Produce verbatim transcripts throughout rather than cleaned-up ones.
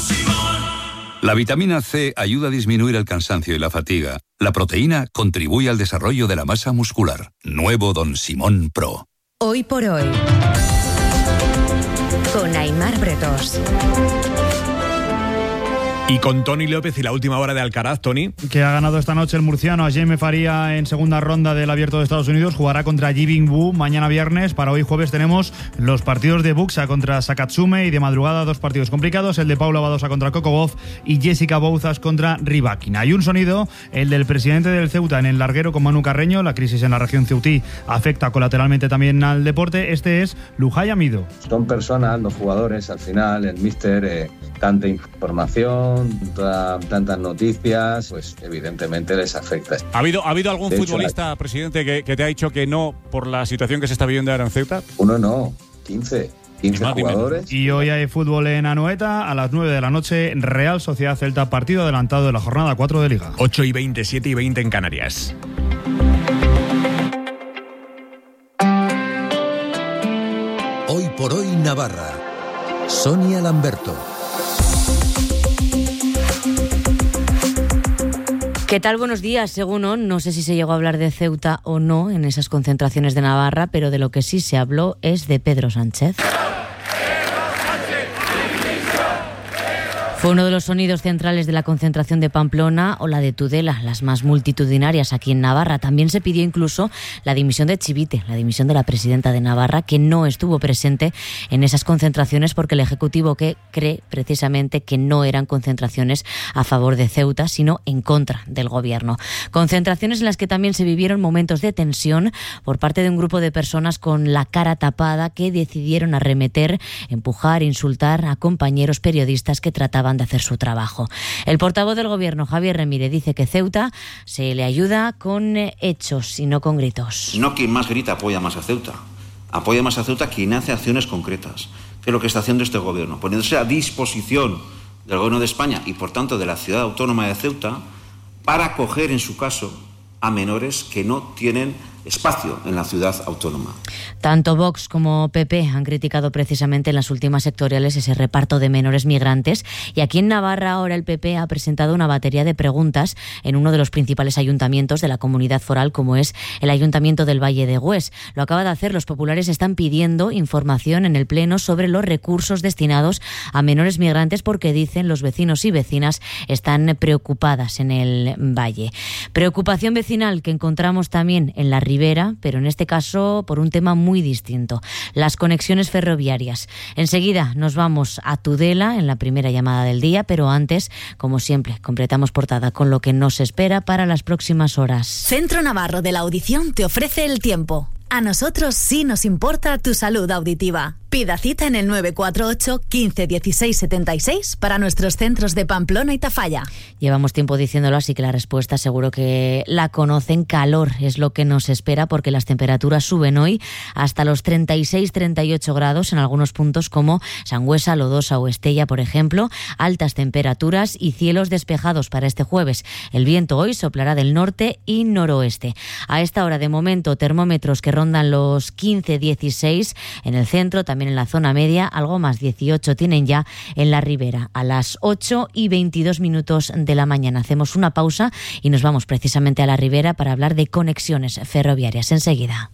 La vitamina C ayuda a disminuir el cansancio y la fatiga. La proteína contribuye al desarrollo de la masa muscular. Nuevo Don Simón Pro. Hoy por hoy, con Aimar Bretos. Y con Tony López y la última hora de Alcaraz, Tony. Que ha ganado esta noche el murciano a Jaime Faría en segunda ronda del Abierto de Estados Unidos. Jugará contra Ji Bing Wu mañana viernes. Para hoy jueves tenemos los partidos de Buxa contra Sakatsume y de madrugada dos partidos complicados. El de Paula Badosa contra Coco Gauff y Jessica Bouzas contra Rybakina. Hay un sonido, el del presidente del Ceuta en el larguero con Manu Carreño. La crisis en la región ceutí afecta colateralmente también al deporte. Este es Lujay Amido. Son personas, los jugadores, al final, el míster, eh, tanta información, Tanta, tantas noticias, pues evidentemente les afecta. ¿Ha habido, ¿ha habido algún de futbolista, hecho, la... presidente, que, que te ha dicho que no por la situación que se está viviendo ahora en Ceuta? Uno no, quince. quince más, jugadores. Y hoy hay fútbol en Anoeta a las nueve de la noche, Real Sociedad Celta, partido adelantado de la jornada cuatro de Liga. ocho y veinte, siete y veinte en Canarias. Hoy por hoy Navarra. Sonia Lamberto. ¿Qué tal? Buenos días. Según O N, no sé si se llegó a hablar de Ceuta o no en esas concentraciones de Navarra, pero de lo que sí se habló es de Pedro Sánchez. Fue uno de los sonidos centrales de la concentración de Pamplona o la de Tudela, las más multitudinarias aquí en Navarra. También se pidió incluso la dimisión de Chivite, la dimisión de la presidenta de Navarra, que no estuvo presente en esas concentraciones porque el Ejecutivo que cree precisamente que no eran concentraciones a favor de Ceuta, sino en contra del Gobierno. Concentraciones en las que también se vivieron momentos de tensión por parte de un grupo de personas con la cara tapada que decidieron arremeter, empujar, insultar a compañeros periodistas que trataban de hacer su trabajo. El portavoz del Gobierno, Javier Remírez, dice que Ceuta se le ayuda con hechos y no con gritos. No quien más grita apoya más a Ceuta. Apoya más a Ceuta quien hace acciones concretas. ¿Qué es lo que está haciendo este Gobierno? Poniéndose a disposición del Gobierno de España y, por tanto, de la ciudad autónoma de Ceuta para acoger, en su caso, a menores que no tienen espacio en la ciudad autónoma. Tanto Vox como P P han criticado precisamente en las últimas sectoriales ese reparto de menores migrantes, y aquí en Navarra ahora el P P ha presentado una batería de preguntas en uno de los principales ayuntamientos de la comunidad foral, como es el Ayuntamiento del Valle de Güés. Lo acaba de hacer. Los populares están pidiendo información en el Pleno sobre los recursos destinados a menores migrantes porque, dicen, los vecinos y vecinas están preocupadas en el Valle. Preocupación vecinal que encontramos también en la Ribera, pero en este caso por un tema muy distinto: las conexiones ferroviarias. Enseguida nos vamos a Tudela en la primera llamada del día, pero antes, como siempre, completamos portada con lo que nos espera para las próximas horas. Centro Navarro de la Audición te ofrece el tiempo. A nosotros sí nos importa tu salud auditiva. Pida cita en el nueve cuatro ocho, quince, dieciséis, setenta y seis para nuestros centros de Pamplona y Tafalla. Llevamos tiempo diciéndolo, así que la respuesta seguro que la conocen. Calor es lo que nos espera porque las temperaturas suben hoy hasta los treinta y seis, treinta y ocho grados en algunos puntos como Sangüesa, Lodosa o Estella, por ejemplo. Altas temperaturas y cielos despejados para este jueves. El viento hoy soplará del norte y noroeste. A esta hora, de momento, termómetros que rondan los quince, dieciséis en el centro, también en la zona media, algo más, dieciocho tienen ya en la Ribera. A las ocho y veintidós minutos de la mañana hacemos una pausa y nos vamos precisamente a la Ribera para hablar de conexiones ferroviarias. Enseguida.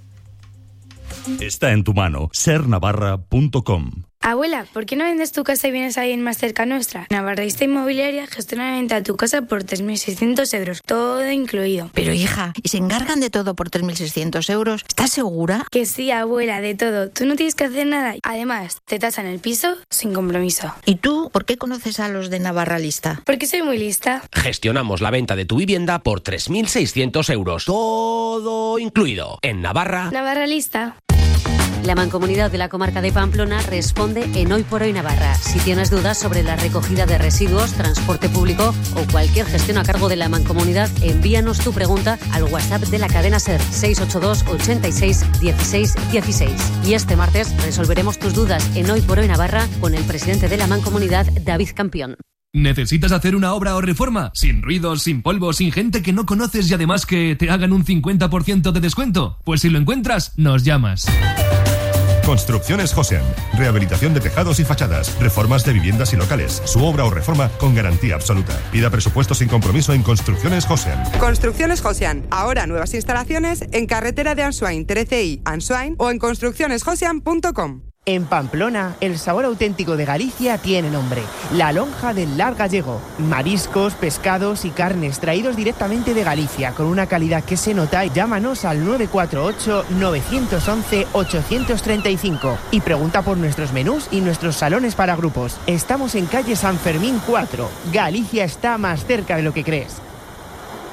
Está en tu mano ser navarra punto com. Abuela, ¿por qué no vendes tu casa y vienes a vivir más cerca nuestra? Navarrista Inmobiliaria gestiona la venta de tu casa por tres mil seiscientos euros, todo incluido. Pero hija, ¿y se encargan de todo por tres mil seiscientos euros? ¿Estás segura? Que sí, abuela, de todo. Tú no tienes que hacer nada. Además, te tasan el piso sin compromiso. ¿Y tú por qué conoces a los de Navarra Lista? Porque soy muy lista. Gestionamos la venta de tu vivienda por tres mil seiscientos euros, todo incluido. En Navarra. Navarra Lista. La Mancomunidad de la Comarca de Pamplona responde en Hoy por Hoy Navarra. Si tienes dudas sobre la recogida de residuos, transporte público o cualquier gestión a cargo de la Mancomunidad, envíanos tu pregunta al WhatsApp de la cadena SER seis ocho dos, ochenta y seis, dieciséis dieciséis. Y este martes resolveremos tus dudas en Hoy por Hoy Navarra con el presidente de la Mancomunidad, David Campión. ¿Necesitas hacer una obra o reforma? Sin ruidos, sin polvo, sin gente que no conoces y además que te hagan un cincuenta por ciento de descuento. Pues si lo encuentras, nos llamas. Construcciones Josian. Rehabilitación de tejados y fachadas, reformas de viviendas y locales. Su obra o reforma con garantía absoluta. Pida presupuesto sin compromiso en Construcciones Josian. Construcciones Josian. Ahora nuevas instalaciones en carretera de Ansoain, trece i, Ansoain o en construcciones josian punto com. En Pamplona, el sabor auténtico de Galicia tiene nombre: la lonja del Lar Gallego. Mariscos, pescados y carnes traídos directamente de Galicia con una calidad que se nota. Llámanos al nueve cuatro ocho, nueve once, ocho tres cinco y pregunta por nuestros menús y nuestros salones para grupos. Estamos en calle San Fermín cuatro. Galicia está más cerca de lo que crees.